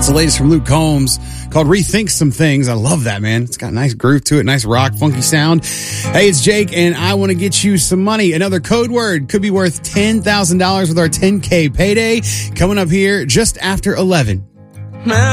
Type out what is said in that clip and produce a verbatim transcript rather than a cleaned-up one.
the latest from Luke Combs called Rethink Some Things. I love that, man. It's got a nice groove to it, nice rock, funky sound. Hey, it's Jake, and I want to get you some money. Another code word could be worth ten thousand dollars with our ten K payday coming up here just after eleven.